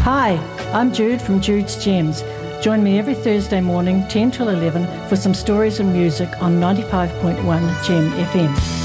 Hi, I'm Jude from Jude's Gems. Join me every Thursday morning, 10 till 11, for some stories and music on 95.1 Gem FM.